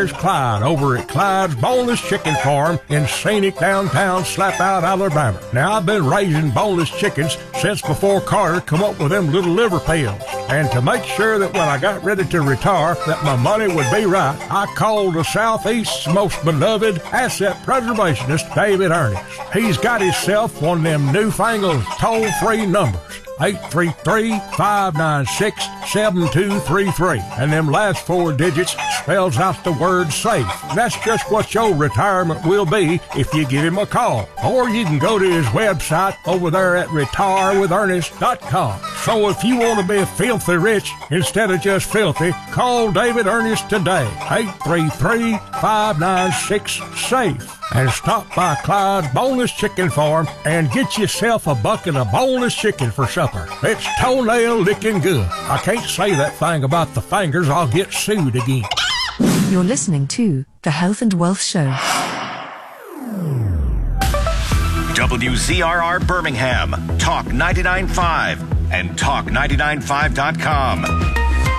There's Clyde over at Clyde's Boneless Chicken Farm in scenic downtown Slapout, Alabama. Now, I've been raising boneless chickens since before Carter come up with them little liver pills. And to make sure that when I got ready to retire that my money would be right, I called the Southeast's most beloved asset preservationist, David Ernest. He's got himself one of them newfangled toll-free numbers. 833-596-7233. And them last 4 digits spells out the word SAFE. That's just what your retirement will be if you give him a call. Or you can go to his website over there at retirewithernest.com. So if you want to be filthy rich instead of just filthy, call David Ernest today. 833-596-SAFE. And stop by Clyde's Boneless Chicken Farm and get yourself a bucket of boneless chicken for supper. It's toenail licking good. I can't say that thing about the fingers. I'll get sued again. You're listening to The Health and Wealth Show. WZRR Birmingham, Talk 99.5 and Talk995.com.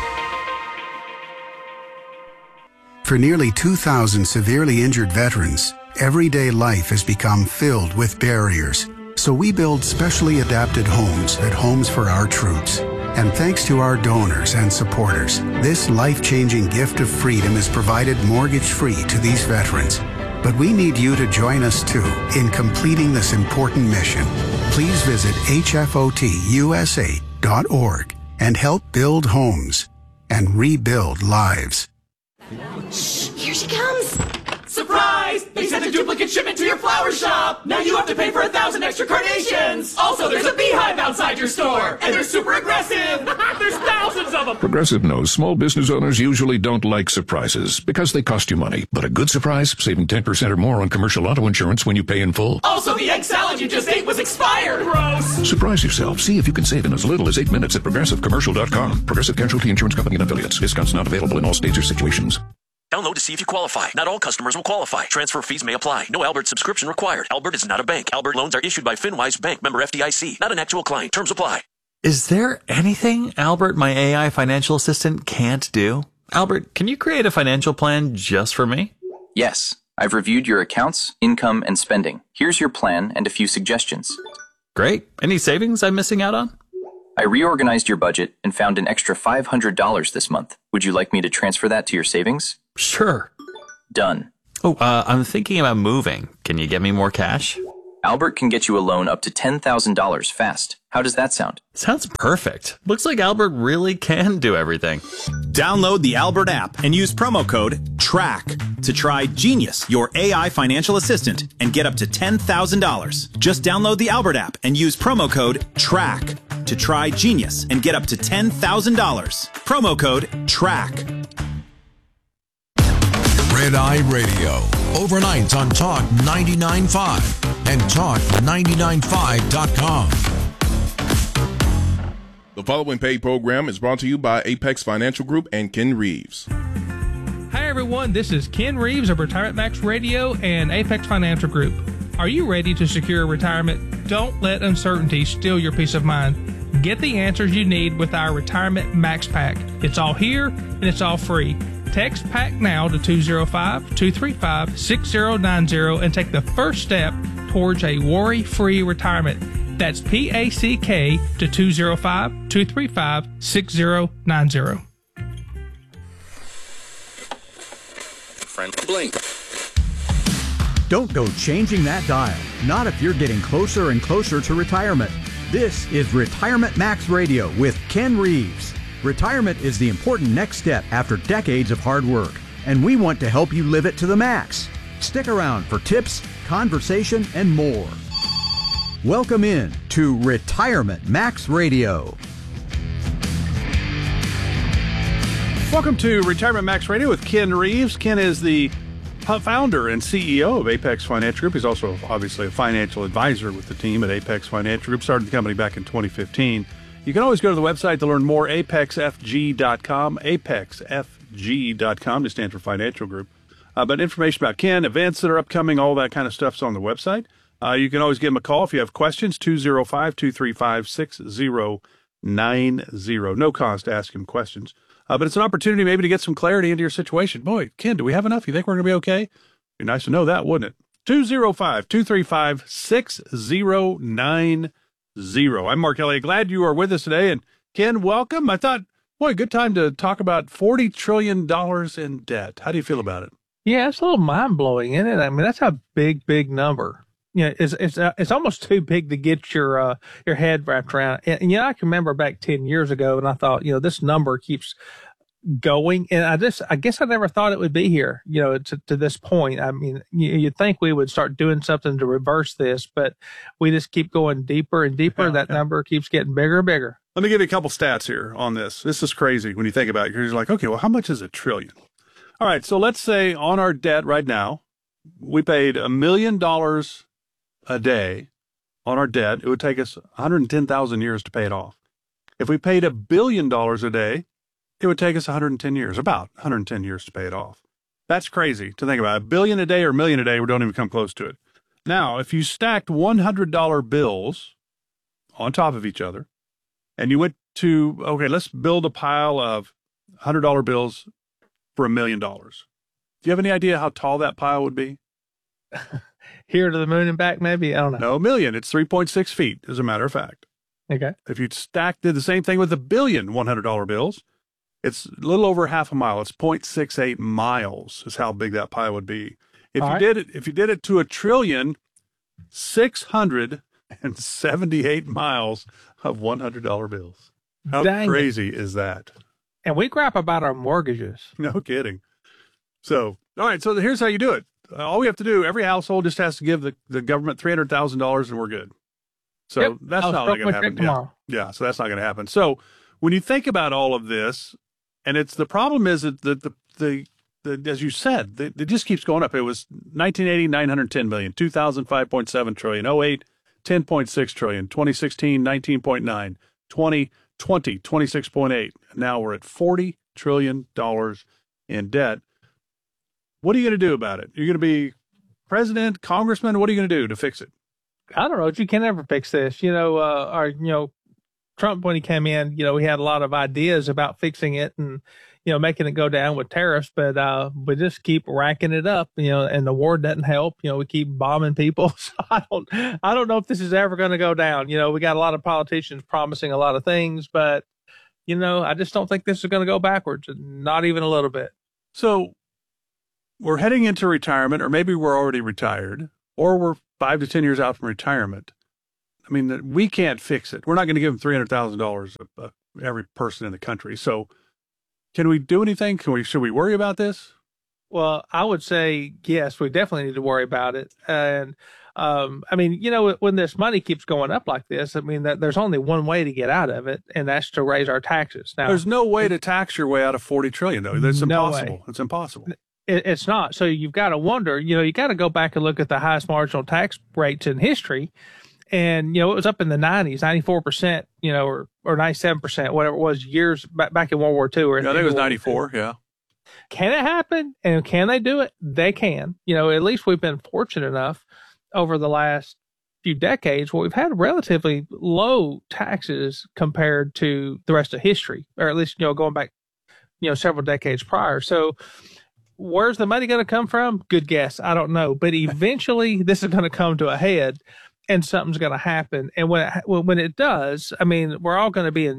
For nearly 2,000 severely injured veterans, everyday life has become filled with barriers. So we build specially adapted homes at Homes for Our Troops. And thanks to our donors and supporters, this life-changing gift of freedom is provided mortgage-free to these veterans. But we need you to join us too in completing this important mission. Please visit hfotusa.org and help build homes and rebuild lives. Shh, here she comes. Surprise! They sent a duplicate shipment to your flower shop! Now you have to pay for 1,000 extra carnations! Also, there's a beehive outside your store! And they're super aggressive! There's thousands of them! Progressive knows small business owners usually don't like surprises because they cost you money. But a good surprise, saving 10% or more on commercial auto insurance when you pay in full. Also, the egg salad you just ate was expired! Gross! Surprise yourself. See if you can save in as little as 8 minutes at ProgressiveCommercial.com. Progressive Casualty Insurance Company and Affiliates. Discounts not available in all states or situations. Download to see if you qualify. Not all customers will qualify. Transfer fees may apply. No Albert subscription required. Albert is not a bank. Albert loans are issued by FinWise Bank, member FDIC. Not an actual client. Terms apply. Is there anything Albert, my AI financial assistant, can't do? Albert, can you create a financial plan just for me? Yes. I've reviewed your accounts, income, and spending. Here's your plan and a few suggestions. Great. Any savings I'm missing out on? I reorganized your budget and found an extra $500 this month. Would you like me to transfer that to your savings? Sure. Done. Oh, I'm thinking about moving. Can you get me more cash? Albert can get you a loan up to $10,000 fast. How does that sound? Sounds perfect. Looks like Albert really can do everything. Download the Albert app and use promo code TRACK to try Genius, your AI financial assistant, and get up to $10,000. Just download the Albert app and use promo code TRACK to try Genius and get up to $10,000. Promo code TRACK. Red Eye Radio, overnight on Talk 99.5 and Talk995.com. The following paid program is brought to you by Apex Financial Group and Ken Reeves. Hi everyone, this is Ken Reeves of Retirement Max Radio and Apex Financial Group. Are you ready to secure retirement? Don't let uncertainty steal your peace of mind. Get the answers you need with our Retirement Max Pack. It's all here and it's all free. Text PACK now to 205-235-6090 and take the first step towards a worry-free retirement. That's PACK to 205-235-6090. Friend Blink. Don't go changing that dial. Not if you're getting closer and closer to retirement. This is Retirement Max Radio with Ken Reeves. Retirement is the important next step after decades of hard work, and we want to help you live it to the max. Stick around for tips, conversation, and more. Welcome in to Retirement Max Radio. Welcome to Retirement Max Radio with Ken Reeves. Ken is the founder and CEO of Apex Financial Group. He's also obviously a financial advisor with the team at Apex Financial Group. Started the company back in 2015. You can always go to the website to learn more, apexfg.com, apexfg.com to stand for Financial Group. But information about Ken, events that are upcoming, all that kind of stuff's on the website. You can always give him a call if you have questions, 205-235-6090. No cost to ask him questions. But it's an opportunity maybe to get some clarity into your situation. Boy, Ken, do we have enough? You think we're going to be okay? Be nice to know that, wouldn't it? 205-235-6090. I'm Mark Elliott. Glad you are with us today. And Ken, welcome. I thought, boy, good time to talk about $40 trillion in debt. How do you feel about it? Yeah, it's a little mind-blowing, isn't it? I mean, that's a big, big number. You know, it's almost too big to get your head wrapped around. And you know, I can remember back 10 years ago, and I thought, you know, this number keeps going, and I guess I never thought it would be here, you know, to this point. I mean, you'd think we would start doing something to reverse this, but we just keep going deeper and deeper. That number keeps getting bigger and bigger. Let me give you a couple stats here on this. This is crazy when you think about it. You're like, okay, well, how much is a trillion? All right, so let's say on our debt right now, we paid $1 million a day on our debt. It would take us 110,000 years to pay it off. If we paid $1 billion a day, it would take us 110 years, about 110 years to pay it off. That's crazy to think about. $1 billion a day or $1 million a day, we don't even come close to it. Now, if you stacked $100 bills on top of each other, and you went to, okay, let's build a pile of $100 bills for $1 million. Do you have any idea how tall that pile would be? Here to the moon and back, maybe? I don't know. No, 1 million. It's 3.6 feet, as a matter of fact. Okay. If you did the same thing with $1 billion $100 bills, it's a little over half a mile. It's 0.68 miles is how big that pile would be. If you did it to $1 trillion, 678 miles of $100 bills. How crazy is that? And we crap about our mortgages. No kidding. So, all right. So here's how you do it. All we have to do, every household just has to give the government $300,000 and we're good. So that's not going to happen. Yeah. So that's not going to happen. So when you think about all of this, and the problem is that the as you said, it just keeps going up. It was 1980, 910 million, 2000, 5.7 trillion, 08, 10.6 trillion, 2016, 19.9, 2020, 26.8. Now we're at $40 trillion in debt. What are you going to do about it? You're going to be president, congressman? What are you going to do to fix it? I don't know. You can never fix this. You know, Trump, when he came in, you know, he had a lot of ideas about fixing it and, you know, making it go down with tariffs, but we just keep racking it up, you know, and the war doesn't help. You know, we keep bombing people. So I don't know if this is ever going to go down. You know, we got a lot of politicians promising a lot of things, but, you know, I just don't think this is going to go backwards, not even a little bit. So we're heading into retirement, or maybe we're already retired, or we're 5 to 10 years out from retirement. I mean, we can't fix it. We're not going to give them $300,000 every person in the country. So can we do anything? Should we worry about this? Well, I would say, yes, we definitely need to worry about it. And, I mean, you know, when this money keeps going up like this, I mean, there's only one way to get out of it, and that's to raise our taxes. Now, there's no way to tax your way out of $40 trillion, though. That's impossible. No, it's impossible. It's not. So you've got to wonder, you know, you got to go back and look at the highest marginal tax rates in history. And, you know, it was up in the 90s, 94%, you know, or 97%, whatever it was, years back in World War II. I think it was 94, yeah. Can it happen? And can they do it? They can. You know, at least we've been fortunate enough over the last few decades where we've had relatively low taxes compared to the rest of history, or at least, you know, going back, you know, several decades prior. So where's the money going to come from? Good guess. I don't know. But eventually this is going to come to a head and something's going to happen. And when it does, I mean, we're all going to be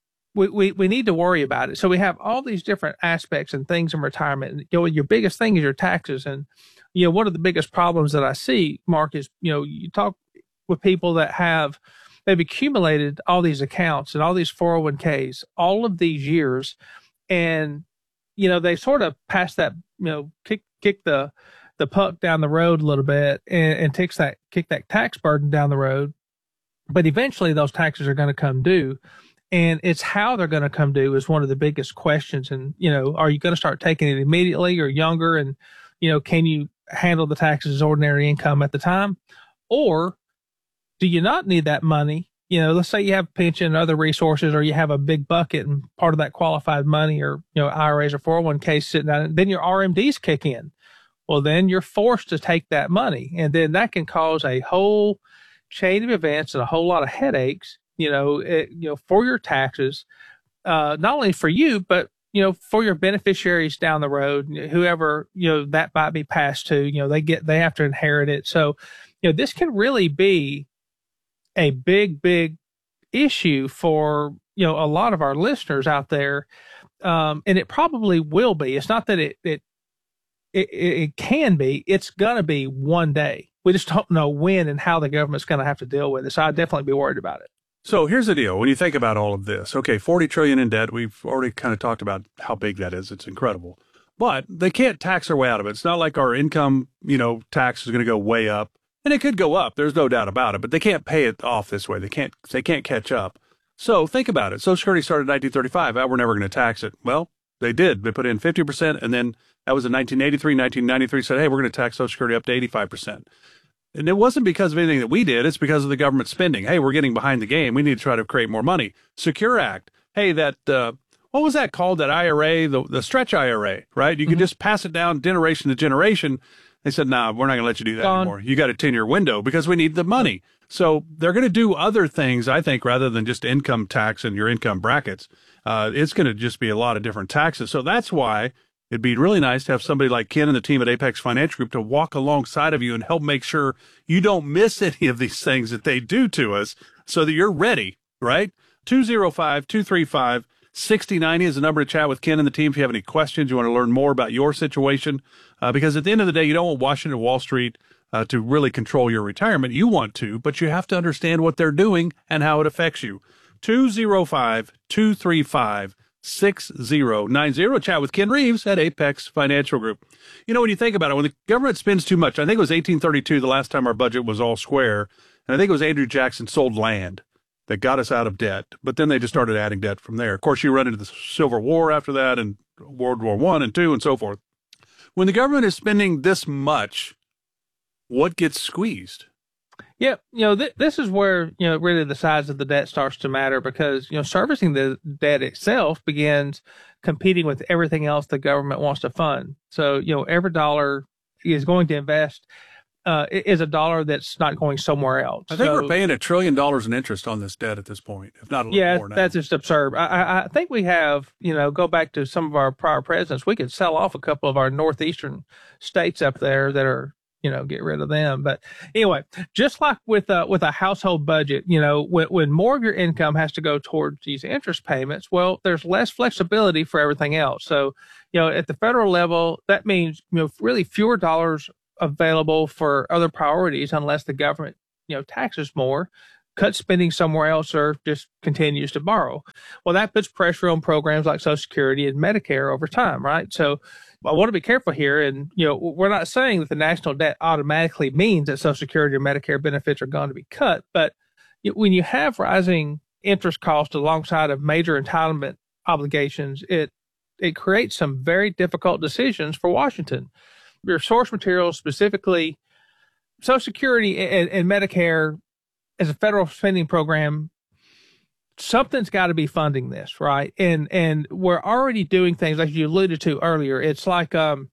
we need to worry about it. So we have all these different aspects and things in retirement. And, you know, your biggest thing is your taxes. And, you know, one of the biggest problems that I see, Mark, is, you know, you talk with people that they've accumulated all these accounts and all these 401ks, all of these years. And, you know, they sort of pass that, you know, kick the puck down the road a little bit and kick that tax burden down the road. But eventually those taxes are going to come due. And it's how they're going to come due is one of the biggest questions. And, you know, are you going to start taking it immediately or younger? And, you know, can you handle the taxes as ordinary income at the time? Or do you not need that money? You know, let's say you have a pension and other resources, or you have a big bucket and part of that qualified money, or, you know, IRAs or 401ks sitting down, then your RMDs kick in. Well, then you're forced to take that money. And then that can cause a whole chain of events and a whole lot of headaches, you know, for your taxes, not only for you, but for your beneficiaries down the road, whoever, that might be passed to, they have to inherit it. So, this can really be a big, big issue for, a lot of our listeners out there. And it probably will be. It's not that it can be, it's going to be one day. We just don't know when and how the government's going to have to deal with it. So I'd definitely be worried about it. So here's the deal. When you think about all of this, okay, $40 trillion in debt, we've already kind of talked about how big that is. It's incredible. But they can't tax their way out of it. It's not like our income, tax is going to go way up. And it could go up. There's no doubt about it. But they can't pay it off this way. They can't catch up. So think about it. Social Security started in 1935. We're never going to tax it. Well, they did. They put in 50%. And then that was in 1983. 1993 said, hey, we're going to tax Social Security up to 85%. And it wasn't because of anything that we did. It's because of the government spending. Hey, we're getting behind the game. We need to try to create more money. Secure Act. Hey, what was that called? That IRA, the stretch IRA, right? You could just pass it down generation to generation. They said, nah, we're not going to let you do that anymore. You got a 10-year window because we need the money. So they're going to do other things, I think, rather than just income tax and your income brackets. It's going to just be a lot of different taxes. So that's why it'd be really nice to have somebody like Ken and the team at Apex Financial Group to walk alongside of you and help make sure you don't miss any of these things that they do to us so that you're ready, right? 205-235-6090 is the number to chat with Ken and the team if you have any questions, you want to learn more about your situation. Because at the end of the day, you don't want Washington, Wall Street to really control your retirement. You want to, but you have to understand what they're doing and how it affects you. 205-235-6090. Chat with Ken Reeves at Apex Financial Group. When you think about it, when the government spends too much, I think it was 1832 the last time our budget was all square, and I think it was Andrew Jackson sold land that got us out of debt, but then they just started adding debt from there. Of course, you run into the Civil War after that, and World War I and II and so forth. When the government is spending this much, what gets squeezed? Yeah, this is where, really the size of the debt starts to matter because, servicing the debt itself begins competing with everything else the government wants to fund. So, every dollar is going to invest is a dollar that's not going somewhere else. I think we're paying $1 trillion in interest on this debt at this point, if not a little more now. That's just absurd. I think we have, go back to some of our prior presidents, we could sell off a couple of our northeastern states up there that are, get rid of them. But anyway, just like with a household budget, when more of your income has to go towards these interest payments, well, there's less flexibility for everything else. So, at the federal level, that means, really fewer dollars available for other priorities unless the government, taxes more, cuts spending somewhere else, or just continues to borrow. Well, that puts pressure on programs like Social Security and Medicare over time, right? So I want to be careful here. And, we're not saying that the national debt automatically means that Social Security or Medicare benefits are going to be cut. But when you have rising interest costs alongside of major entitlement obligations, it creates some very difficult decisions for Washington. Your source material, specifically Social Security and Medicare as a federal spending program, something's got to be funding this, right? And we're already doing things like you alluded to earlier. It's like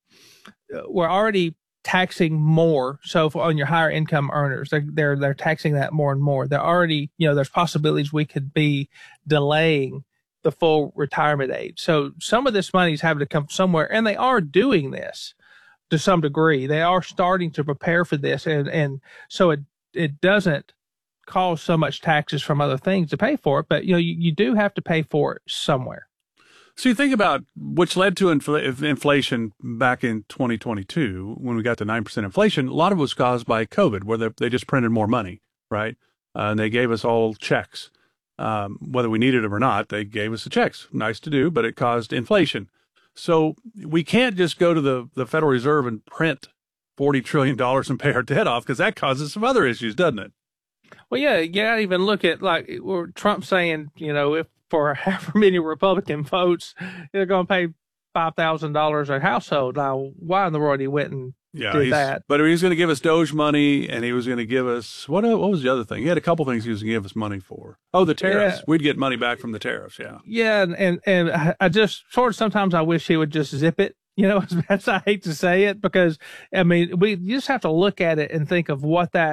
we're already taxing more. So on your higher income earners, they're taxing that more and more. They're already, there's possibilities we could be delaying the full retirement age. So some of this money is having to come somewhere, and they are doing this to some degree. They are starting to prepare for this, and so it doesn't cause so much taxes from other things to pay for it, but you do have to pay for it somewhere. So you think about which led to inflation back in 2022 when we got to 9% inflation. A lot of it was caused by COVID, where they just printed more money, right? And they gave us all checks, whether we needed them or not. They gave us the checks. Nice to do, but it caused inflation. So we can't just go to the Federal Reserve and print $40 trillion and pay our debt off, because that causes some other issues, doesn't it? Well, yeah, you got to even look at Trump saying, if for however many Republican votes, they're going to pay $5,000 a household. Now, why in the world he went and did that? But he was going to give us Doge money, and he was going to give us, what was the other thing? He had a couple things he was going to give us money for. Oh, the tariffs. Yeah. We'd get money back from the tariffs, yeah. Yeah, and I just sometimes I wish he would just zip it, as bad as I hate to say it, because, you just have to look at it and think of what that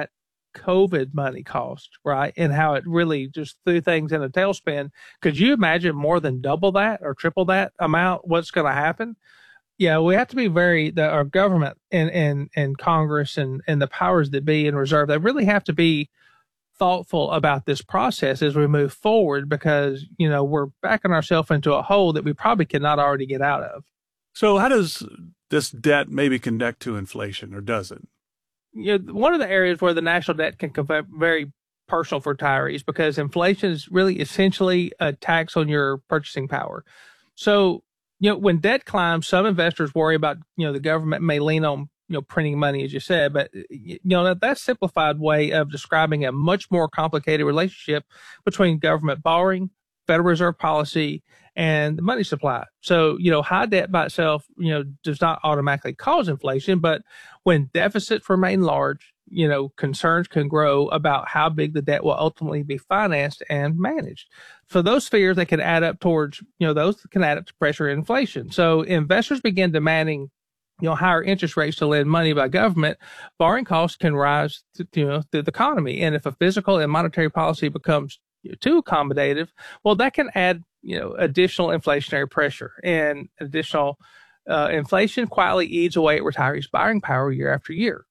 COVID money cost, right? And how it really just threw things in a tailspin. Could you imagine more than double that or triple that amount? What's going to happen? Yeah, we have to be our government and Congress and the powers that be in reserve, they really have to be thoughtful about this process as we move forward, because, we're backing ourselves into a hole that we probably cannot already get out of. So how does this debt maybe connect to inflation, or does it? One of the areas where the national debt can become very personal for retirees, because inflation is really essentially a tax on your purchasing power. So, when debt climbs, some investors worry about, the government may lean on, printing money, as you said, but, that's a simplified way of describing a much more complicated relationship between government borrowing, Federal Reserve policy, and the money supply. So, high debt by itself, does not automatically cause inflation, but when deficits remain large, concerns can grow about how big the debt will ultimately be financed and managed. So those fears, they can add up towards, those can add up to pressure and inflation. So investors begin demanding, higher interest rates to lend money by government. Borrowing costs can rise, through the economy. And if a fiscal and monetary policy becomes too accommodative, well, that can add, additional inflationary pressure, and additional inflation quietly eats away at retirees' buying power year after year.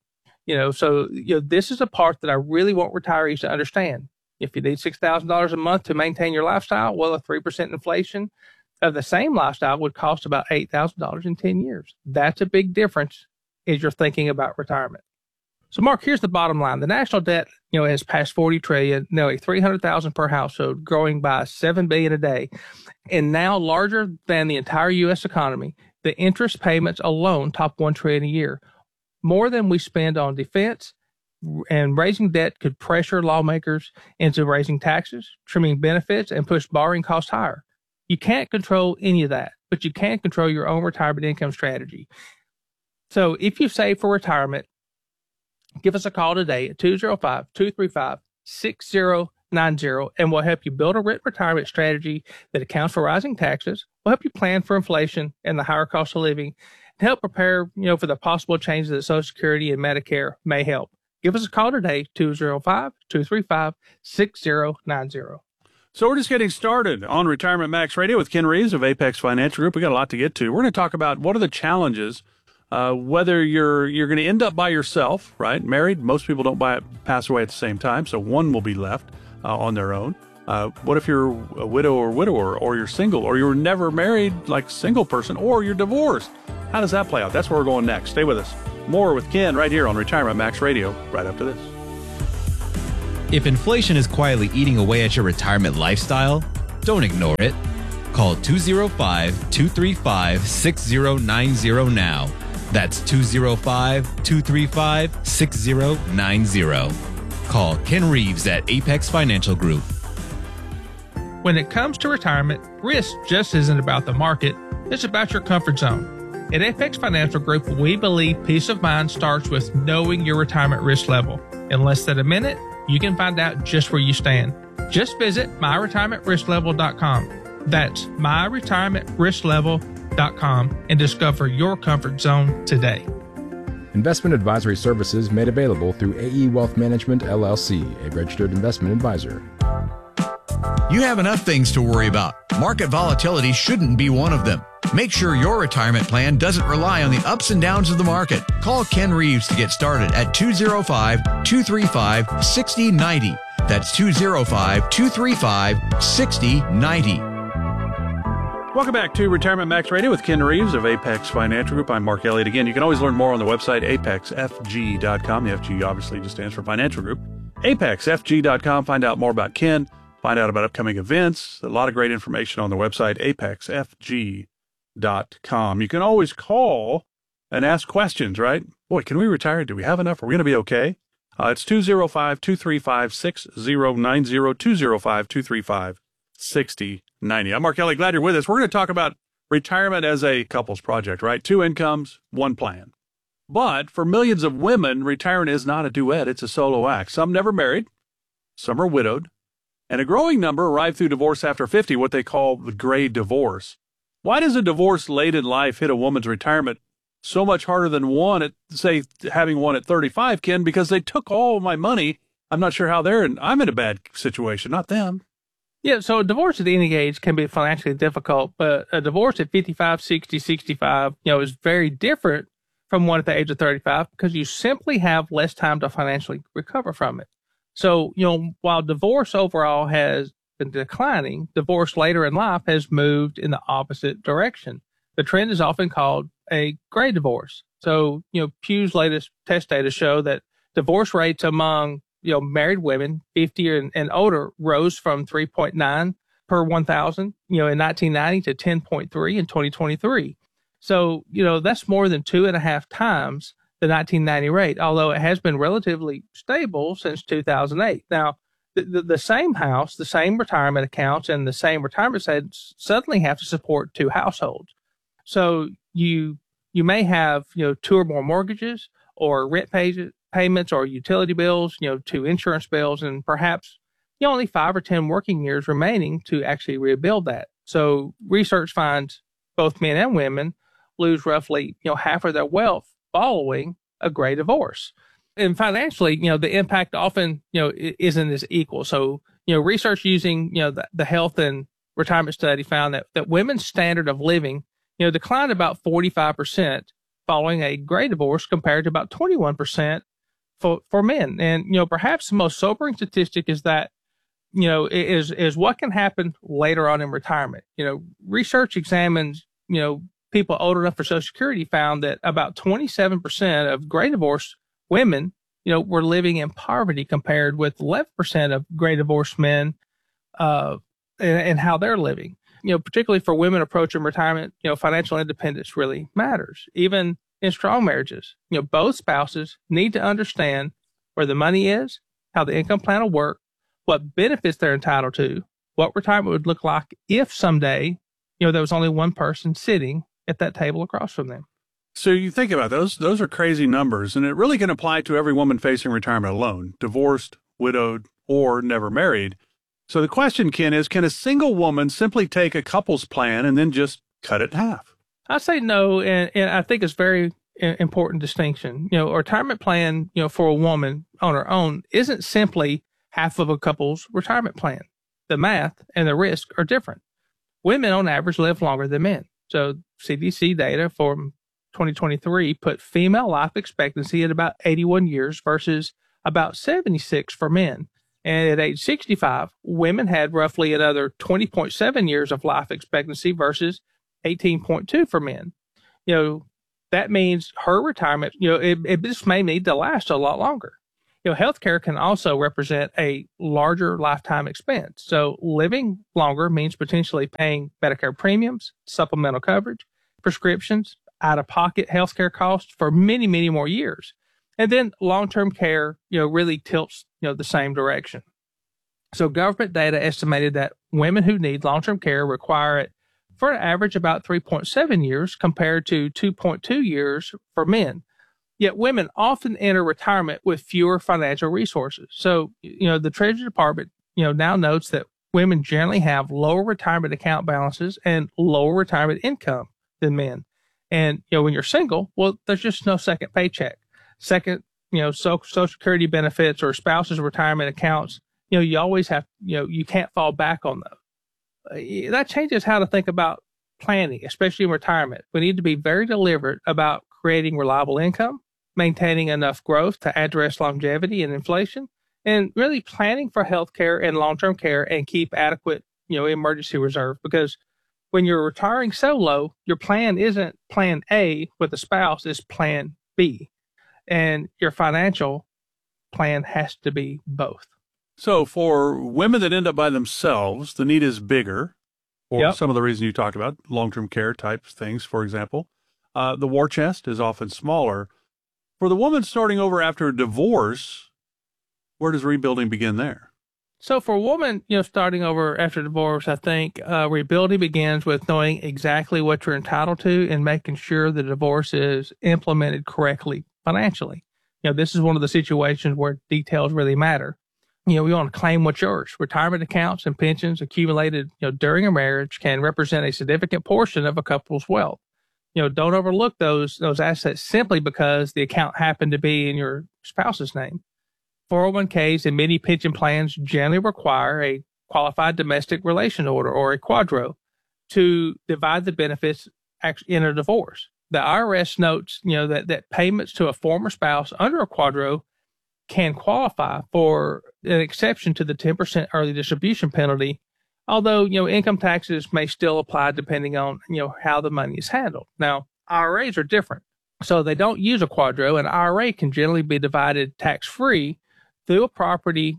So this is a part that I really want retirees to understand. If you need $6,000 a month to maintain your lifestyle, well, a 3% inflation of the same lifestyle would cost about $8,000 in 10 years. That's a big difference as you're thinking about retirement. So, Mark, here's the bottom line. The national debt, has passed $40 trillion, nearly $300,000 per household, growing by $7 billion a day, and now larger than the entire U.S. economy. The interest payments alone top $1 trillion a year, more than we spend on defense. And raising debt could pressure lawmakers into raising taxes, trimming benefits, and push borrowing costs higher. You can't control any of that, but you can control your own retirement income strategy. So if you save for retirement, give us a call today at 205-235-6090, and we'll help you build a written retirement strategy that accounts for rising taxes. We'll help you plan for inflation and the higher cost of living, and help prepare, for the possible changes that Social Security and Medicare may help. Give us a call today, 205-235-6090. So we're just getting started on Retirement Max Radio with Ken Reeves of Apex Financial Group. We got a lot to get to. We're going to talk about what are the challenges, whether you're going to end up by yourself, right? Married, most people don't pass away at the same time, so one will be left on their own. What if you're a widow or widower, or you're single, or you were never married, like single person, or you're divorced? How does that play out? That's where we're going next. Stay with us. More with Ken right here on Retirement Max Radio, right after this. If inflation is quietly eating away at your retirement lifestyle, don't ignore it. Call 205-235-6090 now. That's 205-235-6090. Call Ken Reeves at Apex Financial Group. When it comes to retirement, risk just isn't about the market, it's about your comfort zone. At Apex Financial Group, we believe peace of mind starts with knowing your retirement risk level. In less than a minute, you can find out just where you stand. Just visit myretirementrisklevel.com. That's myretirementrisklevel.com and discover your comfort zone today. Investment advisory services made available through AE Wealth Management, LLC, a registered investment advisor. You have enough things to worry about. Market volatility shouldn't be one of them. Make sure your retirement plan doesn't rely on the ups and downs of the market. Call Ken Reeves to get started at 205-235-6090. That's 205-235-6090. Welcome back to Retirement Max Radio with Ken Reeves of Apex Financial Group. I'm Mark Elliott. Again, you can always learn more on the website, apexfg.com. The FG obviously just stands for Financial Group. apexfg.com. Find out more about Ken. Find out about upcoming events. A lot of great information on the website, apexfg.com. You can always call and ask questions, right? Boy, can we retire? Do we have enough? Are we going to be okay? It's 205-235-6090, 205-235-6090. I'm Mark Elliott. Glad you're with us. We're going to talk about retirement as a couple's project, right? 2 incomes, 1 plan. But for millions of women, retirement is not a duet. It's a solo act. Some never married. Some are widowed. And a growing number arrive through divorce after 50, what they call the gray divorce. Why does a divorce late in life hit a woman's retirement so much harder than one at, say, having one at 35, Ken? Because they took all my money I'm not sure how I'm in a bad situation, not them. Yeah, so a divorce at any age can be financially difficult, but a divorce at 55, 60, 65, is very different from one at the age of 35 because you simply have less time to financially recover from it. So, while divorce overall has been declining, divorce later in life has moved in the opposite direction. The trend is often called a gray divorce. So, Pew's latest test data show that divorce rates among married women 50 and older rose from 3.9 per 1,000, in 1990 to 10.3 in 2023. So, that's more than 2.5 times the 1990 rate, although it has been relatively stable since 2008. Now, the same house, the same retirement accounts, and the same retirement savings suddenly have to support two households. So you may have, 2 or more mortgages or rent payments or utility bills, 2 insurance bills, and perhaps only 5 or 10 working years remaining to actually rebuild that. So research finds both men and women lose roughly, half of their wealth following a gray divorce. And financially, the impact often, isn't as equal. So, research using, the health and retirement study found that women's standard of living, declined about 45% following a gray divorce compared to about 21% for men. And, perhaps the most sobering statistic is that, is what can happen later on in retirement. Research examines, people old enough for Social Security found that about 27% of gray divorce women, were living in poverty compared with 11% of gray divorced men, and how they're living. Particularly for women approaching retirement, financial independence really matters. Even in strong marriages, both spouses need to understand where the money is, how the income plan will work, what benefits they're entitled to, what retirement would look like if someday, there was only one person sitting at that table across from them. So you think about those are crazy numbers, and it really can apply to every woman facing retirement alone, divorced, widowed, or never married. So the question, Ken, is can a single woman simply take a couple's plan and then just cut it in half? I say no, and I think it's very important distinction. A retirement plan, for a woman on her own isn't simply half of a couple's retirement plan. The math and the risk are different. Women on average live longer than men. So CDC data from 2023 put female life expectancy at about 81 years versus about 76 for men. And at age 65, women had roughly another 20.7 years of life expectancy versus 18.2 for men. That means her retirement, it just may need to last a lot longer. Healthcare can also represent a larger lifetime expense. So living longer means potentially paying Medicare premiums, supplemental coverage, prescriptions, out-of-pocket healthcare costs for many, many more years. And then long-term care, really tilts, the same direction. So government data estimated that women who need long-term care require it for an average about 3.7 years compared to 2.2 years for men. Yet women often enter retirement with fewer financial resources. So, the Treasury Department, now notes that women generally have lower retirement account balances and lower retirement income than men. And, when you're single, well, there's just no second paycheck. Second, Social Security benefits or spouse's retirement accounts, you always have, you can't fall back on those. That changes how to think about planning, especially in retirement. We need to be very deliberate about creating reliable income, maintaining enough growth to address longevity and inflation, and really planning for health care and long-term care and keep adequate, emergency reserve. Because when you're retiring solo, your plan isn't plan A with a spouse, it's plan B. And your financial plan has to be both. So for women that end up by themselves, the need is bigger for some of the reasons you talked about, long-term care type things, for example. The war chest is often smaller. For the woman starting over after a divorce, where does rebuilding begin there? So for a woman, starting over after divorce, I think rebuilding begins with knowing exactly what you're entitled to and making sure the divorce is implemented correctly financially. This is one of the situations where details really matter. We want to claim what's yours. Retirement accounts and pensions accumulated, during a marriage can represent a significant portion of a couple's wealth. Don't overlook those assets simply because the account happened to be in your spouse's name. 401ks and many pension plans generally require a qualified domestic relation order, or a QDRO, to divide the benefits in a divorce. The IRS notes, that payments to a former spouse under a QDRO can qualify for an exception to the 10% early distribution penalty, although, income taxes may still apply depending on, how the money is handled. Now, IRAs are different. So they don't use a QDRO. An IRA can generally be divided tax-free through a properly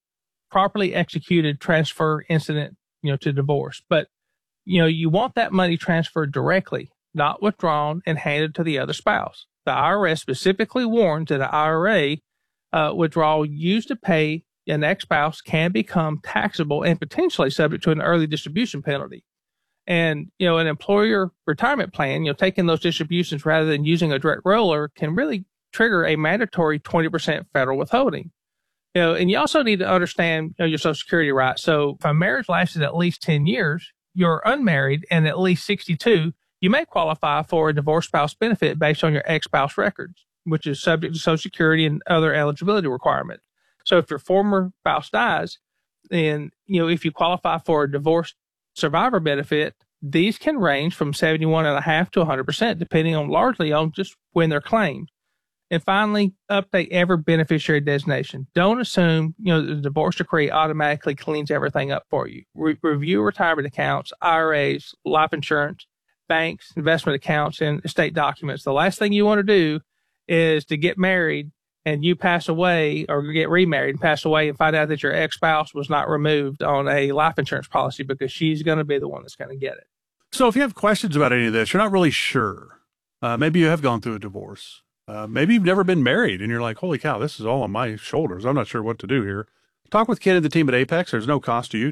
executed transfer incident, to divorce. But, you want that money transferred directly, not withdrawn and handed to the other spouse. The IRS specifically warns that an IRA withdrawal used to pay an ex-spouse can become taxable and potentially subject to an early distribution penalty. And, an employer retirement plan, taking those distributions rather than using a direct roller can really trigger a mandatory 20% federal withholding. And you also need to understand your Social Security rights. So if a marriage lasted at least 10 years, you're unmarried and at least 62, you may qualify for a divorced spouse benefit based on your ex-spouse records, which is subject to Social Security and other eligibility requirements. So if your former spouse dies, then, if you qualify for a divorced survivor benefit, these can range from 71.5% to 100%, depending largely on just when they're claimed. And finally, update every beneficiary designation. Don't assume, the divorce decree automatically cleans everything up for you. Review retirement accounts, IRAs, life insurance, banks, investment accounts, and estate documents. The last thing you want to do is to get married and you pass away, or get remarried and pass away, and find out that your ex-spouse was not removed on a life insurance policy, because she's going to be the one that's going to get it. So if you have questions about any of this, you're not really sure. Maybe you have gone through a divorce. Maybe you've never been married and you're like, holy cow, this is all on my shoulders. I'm not sure what to do here. Talk with Ken and the team at Apex. There's no cost to you.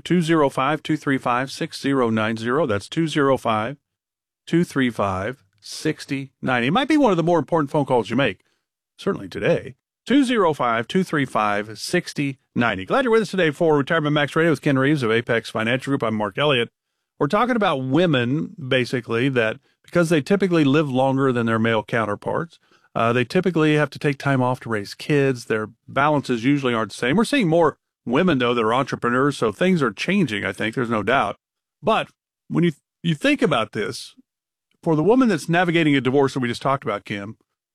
205-235-6090. That's 205-235-6090. It might be one of the more important phone calls you make, certainly today. 205-235-6090. Glad you're with us today for Retirement Max Radio with Ken Reeves of Apex Financial Group. I'm Mark Elliott. We're talking about women, basically, that because they typically live longer than their male counterparts, they typically have to take time off to raise kids. Their balances usually aren't the same. We're seeing more women, though, that are entrepreneurs, so things are changing, I think. There's no doubt. But when you think about this, for the woman that's navigating a divorce that we just talked about, Ken,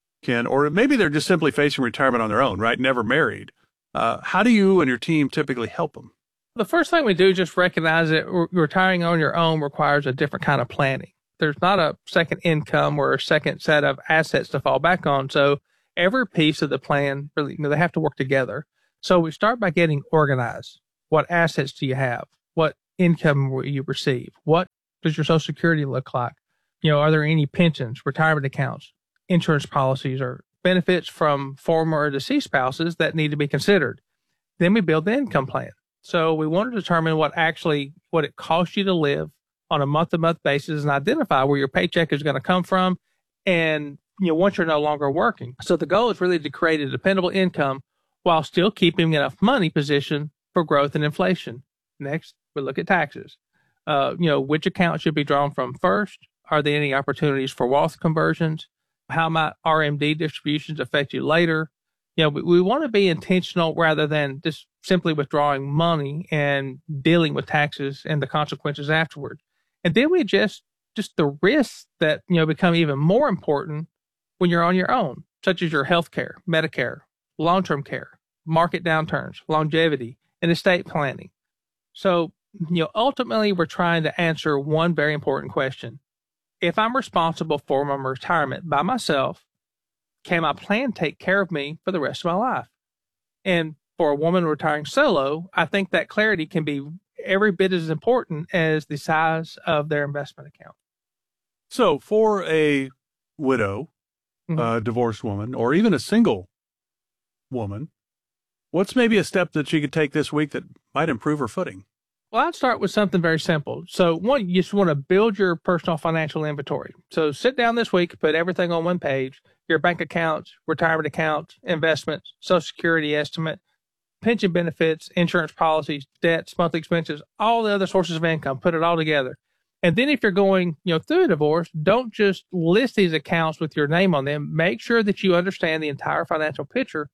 or maybe they're just simply facing retirement on their own, right? Never married. How do you and your team typically help them? The first thing we do is just recognize that retiring on your own requires a different kind of planning. There's not a second income or a second set of assets to fall back on. So every piece of the plan, really, they have to work together. So we start by getting organized. What assets do you have? What income will you receive? What does your Social Security look like? Are there any pensions, retirement accounts, insurance policies, or benefits from former or deceased spouses that need to be considered? Then we build the income plan. So we want to determine what it costs you to live on a month-to-month basis and identify where your paycheck is going to come from, and once you're no longer working. So the goal is really to create a dependable income while still keeping enough money positioned for growth and inflation. Next, we look at taxes. Which account should be drawn from first? Are there any opportunities for wealth conversions? How might RMD distributions affect you later? We want to be intentional rather than just simply withdrawing money and dealing with taxes and the consequences afterwards. And then we adjust just the risks that, become even more important when you're on your own, such as your health care, Medicare, long-term care, market downturns, longevity, and estate planning. So, ultimately, we're trying to answer one very important question. If I'm responsible for my retirement by myself, can my plan take care of me for the rest of my life? And for a woman retiring solo, I think that clarity can be every bit as important as the size of their investment account. So for a widow, divorced woman, or even a single woman, what's maybe a step that she could take this week that might improve her footing? Well, I'd start with something very simple. So one, you just want to build your personal financial inventory. So sit down this week, put everything on one page, your bank accounts, retirement accounts, investments, Social Security estimate, pension benefits, insurance policies, debts, monthly expenses, all the other sources of income, put it all together. And then if you're going, through a divorce, don't just list these accounts with your name on them. Make sure that you understand the entire financial picture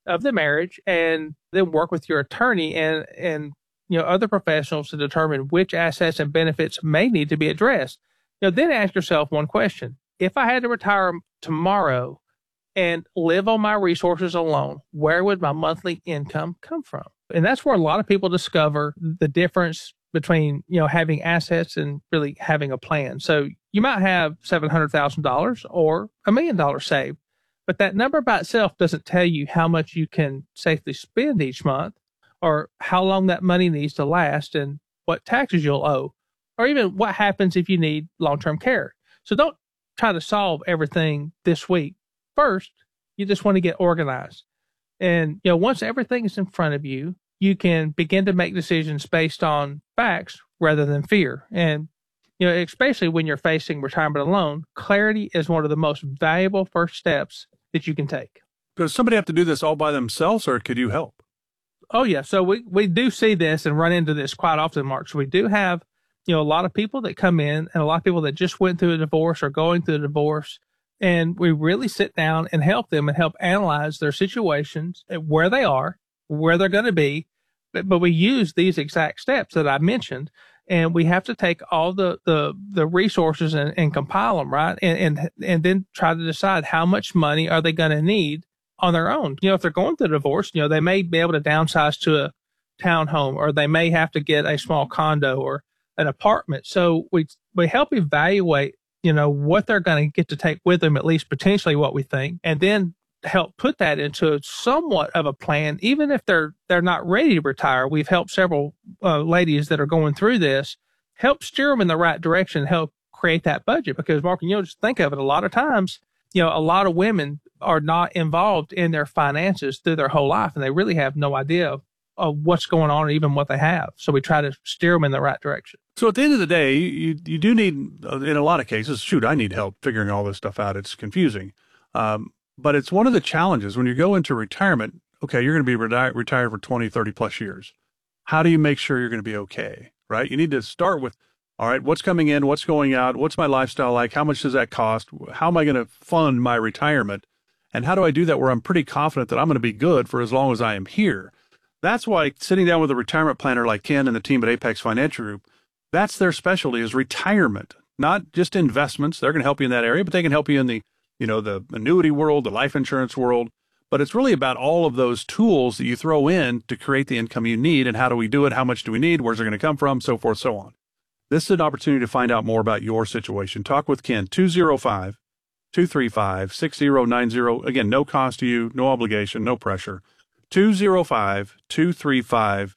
of the marriage, and then work with your attorney and other professionals to determine which assets and benefits may need to be addressed. Then ask yourself one question. If I had to retire tomorrow and live on my resources alone, where would my monthly income come from? And that's where a lot of people discover the difference between, having assets and really having a plan. So you might have $700,000 or $1 million saved, but that number by itself doesn't tell you how much you can safely spend each month, or how long that money needs to last, and what taxes you'll owe, or even what happens if you need long-term care. So don't try to solve everything this week. First, you just want to get organized. And, once everything is in front of you, you can begin to make decisions based on facts rather than fear. And, especially when you're facing retirement alone, clarity is one of the most valuable first steps that you can take. Does somebody have to do this all by themselves, or could you help? Oh, yeah. So we do see this and run into this quite often, Mark. So we do have, a lot of people that come in, and a lot of people that just went through a divorce or going through a divorce. And we really sit down and help them and help analyze their situations, where they are, where they're going to be. But we use these exact steps that I mentioned, and we have to take all the resources and compile them, right? And then try to decide how much money are they going to need on their own. If they're going through a divorce, they may be able to downsize to a townhome, or they may have to get a small condo or an apartment. So we help evaluate, what they're going to get to take with them, at least potentially what we think, and then help put that into somewhat of a plan. Even if they're not ready to retire, we've helped several ladies that are going through this, help steer them in the right direction, help create that budget. Because, Mark, just think of it, a lot of times, a lot of women are not involved in their finances through their whole life, and they really have no idea of what's going on or even what they have. So we try to steer them in the right direction. So at the end of the day, you do need, in a lot of cases, I need help figuring all this stuff out. It's confusing. But it's one of the challenges when you go into retirement. Okay, you're going to be retired for 20, 30 plus years. How do you make sure you're going to be okay, right? You need to start with, all right, what's coming in, what's going out, what's my lifestyle like, how much does that cost, how am I going to fund my retirement, and how do I do that where I'm pretty confident that I'm going to be good for as long as I am here? That's why sitting down with a retirement planner like Ken and the team at Apex Financial Group, that's their specialty, is retirement, not just investments. They're going to help you in that area, but they can help you in the annuity world, the life insurance world. But it's really about all of those tools that you throw in to create the income you need. And how do we do it? How much do we need? Where's it going to come from? So forth, so on. This is an opportunity to find out more about your situation. Talk with Ken, 205-235-6090. Again, no cost to you, no obligation, no pressure. 205-235-6090.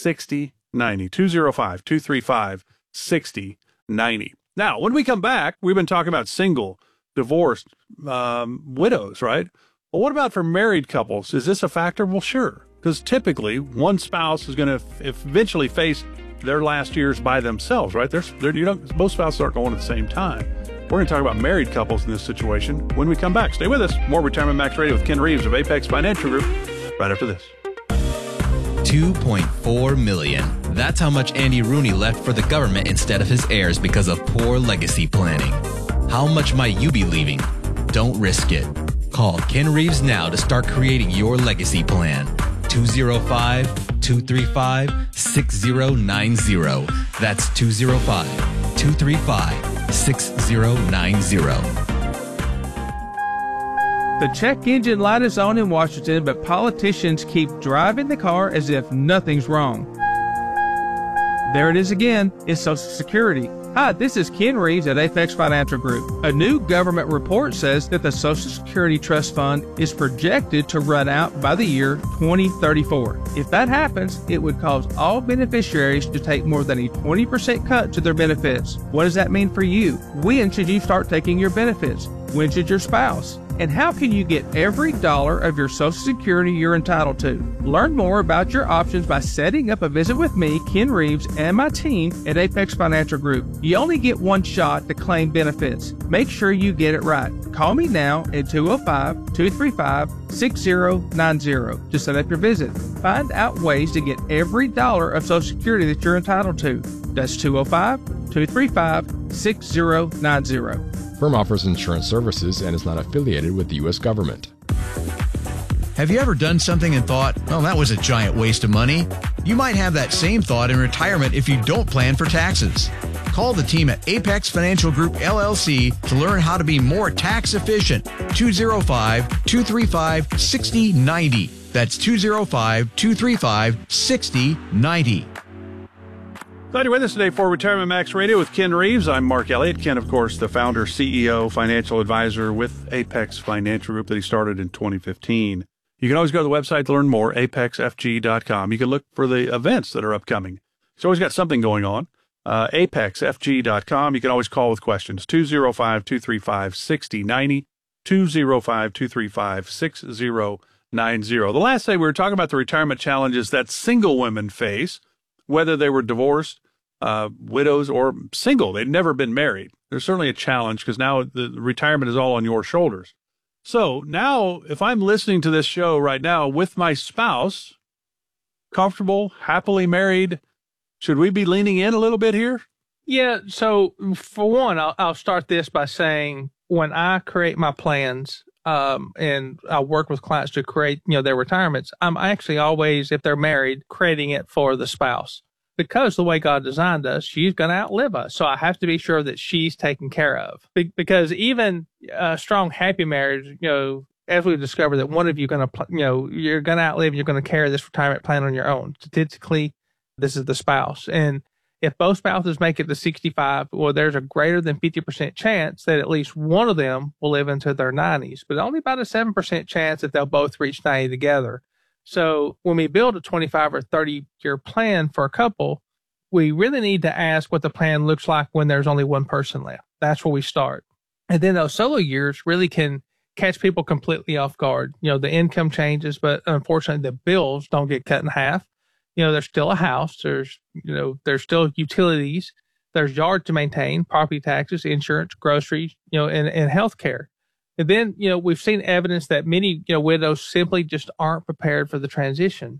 205-235-6090. Now, when we come back, we've been talking about single, divorced, widows, right? Well, what about for married couples? Is this a factor? Well, sure, because typically one spouse is going to eventually face their last years by themselves, right? Both spouses aren't going at the same time. We're going to talk about married couples in this situation when we come back. Stay with us. More Retirement Max Radio with Ken Reeves of Apex Financial Group right after this. $2.4 million. That's how much Andy Rooney left for the government instead of his heirs because of poor legacy planning. How much might you be leaving? Don't risk it. Call Ken Reeves now to start creating your legacy plan. 205-235-6090. That's 205-235-6090. The check engine light is on in Washington, but politicians keep driving the car as if nothing's wrong. There it is again. It's Social Security. Hi, this is Ken Reeves at Apex Financial Group. A new government report says that the Social Security Trust Fund is projected to run out by the year 2034. If that happens, it would cause all beneficiaries to take more than a 20% cut to their benefits. What does that mean for you? When should you start taking your benefits? When should your spouse? And how can you get every dollar of your Social Security you're entitled to? Learn more about your options by setting up a visit with me, Ken Reeves, and my team at Apex Financial Group. You only get one shot to claim benefits. Make sure you get it right. Call me now at 205-235-6090 to set up your visit. Find out ways to get every dollar of Social Security that you're entitled to. That's 205-235-6090. Firm offers insurance services and is not affiliated with the U.S. government. Have you ever done something and thought, well, that was a giant waste of money? You might have that same thought in retirement if you don't plan for taxes. Call the team at Apex Financial Group, LLC to learn how to be more tax efficient. 205-235-6090. That's 205-235-6090. Glad you're with us today for Retirement Max Radio with Ken Reeves. I'm Mark Elliott. Ken, of course, the founder, CEO, financial advisor with Apex Financial Group that he started in 2015. You can always go to the website to learn more, apexfg.com. You can look for the events that are upcoming. He's always got something going on. Apexfg.com. You can always call with questions. 205-235-6090, 205-235-6090. The last day we were talking about the retirement challenges that single women face, whether they were divorced, widows, or single. They'd never been married. There's certainly a challenge because now the retirement is all on your shoulders. So now if I'm listening to this show right now with my spouse, comfortable, happily married, should we be leaning in a little bit here? Yeah. So for one, I'll start this by saying when I create my plans, and I work with clients to create, their retirements, I'm actually always, if they're married, creating it for the spouse. Because the way God designed us, she's going to outlive us. So I have to be sure that she's taken care of. Because even a strong, happy marriage, as we've discovered that one of you you're going to outlive, you're going to carry this retirement plan on your own. Statistically, this is the spouse. And if both spouses make it to 65, well, there's a greater than 50% chance that at least one of them will live into their 90s, but only about a 7% chance that they'll both reach 90 together. So when we build a 25 or 30-year plan for a couple, we really need to ask what the plan looks like when there's only one person left. That's where we start. And then those solo years really can catch people completely off guard. The income changes, but unfortunately the bills don't get cut in half. There's still a house, there's still utilities, there's yard to maintain, property taxes, insurance, groceries, and health care. And then, we've seen evidence that many, widows simply just aren't prepared for the transition.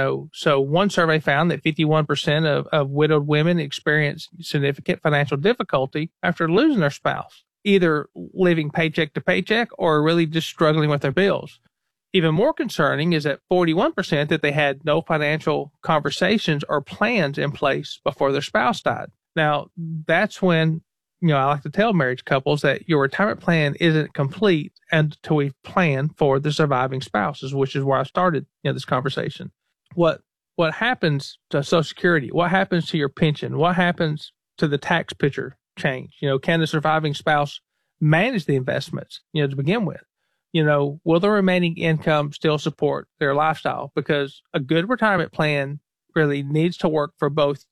So one survey found that 51% of widowed women experience significant financial difficulty after losing their spouse, either living paycheck to paycheck or really just struggling with their bills. Even more concerning is that 41% that they had no financial conversations or plans in place before their spouse died. Now, that's when, I like to tell marriage couples that your retirement plan isn't complete until we've planned for the surviving spouses, which is where I started this conversation. What happens to Social Security? What happens to your pension? What happens to the tax picture change? Can the surviving spouse manage the investments, to begin with? Will the remaining income still support their lifestyle? Because a good retirement plan really needs to work for both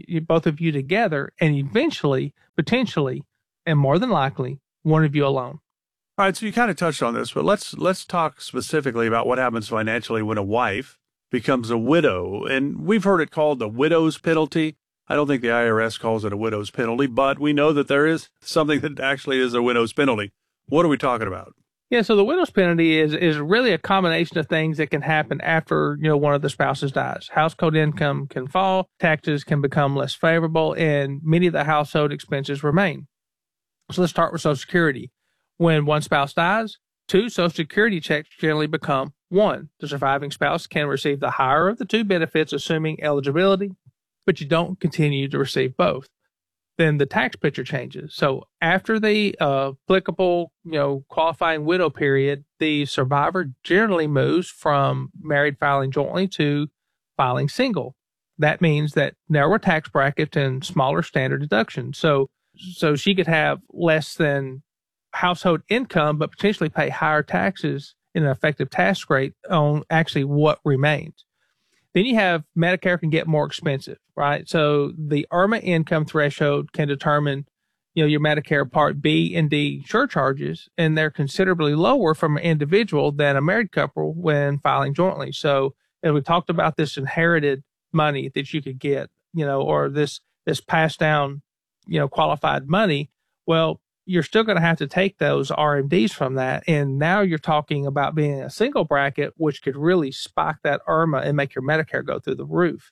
of you together, and eventually, potentially, and more than likely, one of you alone. All right, so you kind of touched on this, but let's talk specifically about what happens financially when a wife becomes a widow. And we've heard it called the widow's penalty. I don't think the IRS calls it a widow's penalty, but we know that there is something that actually is a widow's penalty. What are we talking about? Yeah, so the widow's penalty is really a combination of things that can happen after, one of the spouses dies. Household income can fall, taxes can become less favorable, and many of the household expenses remain. So let's start with Social Security. When one spouse dies, 2 Social Security checks generally become 1. The surviving spouse can receive the higher of the 2 benefits, assuming eligibility, but you don't continue to receive both. Then the tax picture changes. So after the applicable, qualifying widow period, the survivor generally moves from married filing jointly to filing single. That means that narrower tax brackets and smaller standard deductions. So she could have less than household income, but potentially pay higher taxes in an effective tax rate on actually what remains. Then you have Medicare can get more expensive, right? So the IRMAA income threshold can determine, your Medicare Part B and D surcharges, and they're considerably lower from an individual than a married couple when filing jointly. So as we talked about this inherited money that you could get, or this passed down, qualified money, well, you're still going to have to take those RMDs from that. And now you're talking about being a single bracket, which could really spike that IRMAA and make your Medicare go through the roof.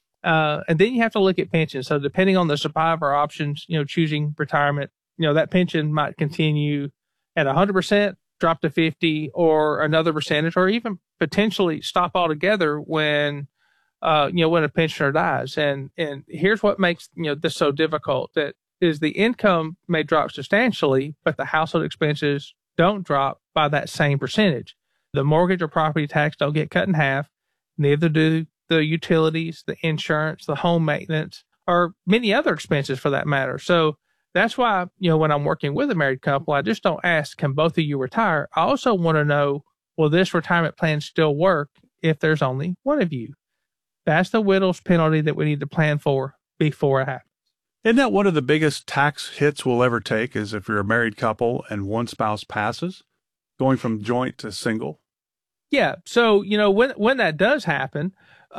And then you have to look at pensions. So depending on the survivor options, choosing retirement, that pension might continue at 100%, drop to 50 or another percentage, or even potentially stop altogether when a pensioner dies. And here's what makes, this so difficult, that is the income may drop substantially, but the household expenses don't drop by that same percentage. The mortgage or property tax don't get cut in half. Neither do the utilities, the insurance, the home maintenance, or many other expenses for that matter. So that's why, when I'm working with a married couple, I just don't ask, can both of you retire? I also want to know, will this retirement plan still work if there's only one of you? That's the widow's penalty that we need to plan for before it happens. Isn't that one of the biggest tax hits we'll ever take, is if you're a married couple and one spouse passes, going from joint to single? Yeah. So, when that does happen,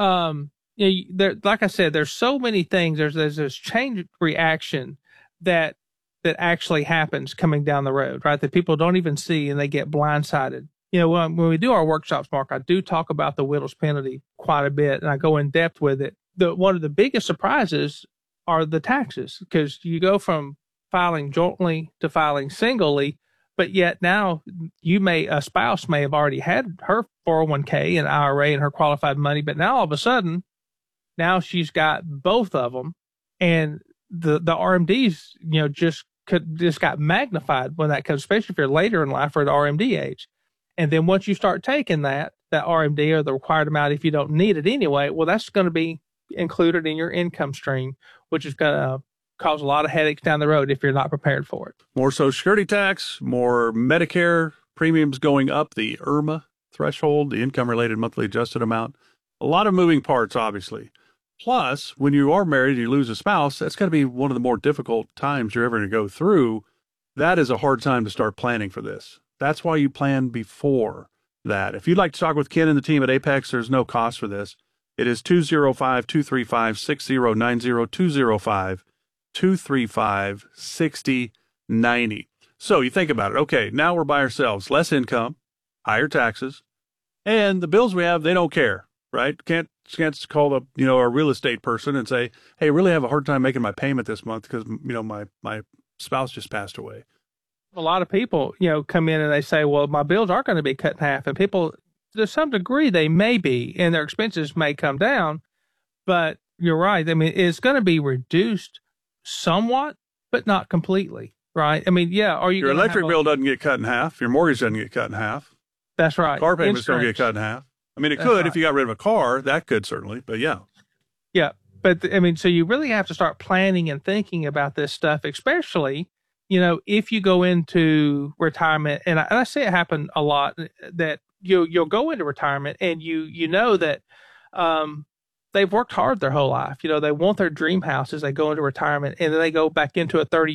like I said, there's so many things. There's this chain reaction that actually happens coming down the road, right? That people don't even see, and they get blindsided. When we do our workshops, Mark, I do talk about the widow's penalty quite a bit, and I go in depth with it. One of the biggest surprises are the taxes, because you go from filing jointly to filing singly, but yet now a spouse may have already had her 401k and IRA and her qualified money, but now all of a sudden, now she's got both of them, and the RMDs, just got magnified when that comes, especially if you're later in life or at RMD age. And then once you start taking that RMD or the required amount, if you don't need it anyway, well, that's going to be included in your income stream, which is going to cause a lot of headaches down the road if you're not prepared for it. More Social Security tax, more Medicare premiums going up, the IRMA threshold, the income-related monthly adjusted amount. A lot of moving parts, obviously. Plus, when you are married and you lose a spouse, that's going to be one of the more difficult times you're ever going to go through. That is a hard time to start planning for this. That's why you plan before that. If you'd like to talk with Ken and the team at Apex, there's no cost for this. It is 205-235-6090, 205-235-6090. So you think about it. Okay, now we're by ourselves. Less income, higher taxes, and the bills we have, they don't care, right? Can't call a real estate person and say, hey, I really have a hard time making my payment this month because, my spouse just passed away. A lot of people, come in and they say, well, my bills are going to be cut in half. And people, to some degree, they may be, and their expenses may come down. But you're right. I mean, it's going to be reduced somewhat, but not completely, right? I mean, yeah. Are you your electric bill doesn't get cut in half. Your mortgage doesn't get cut in half. That's right. Car payments don't get cut in half. I mean, it could if you got rid of a car. That could certainly, but yeah. Yeah. But, so you really have to start planning and thinking about this stuff, especially if you go into retirement, and I see it happen a lot, that you'll go into retirement and you know that they've worked hard their whole life. They want their dream house as they go into retirement, and then they go back into a 30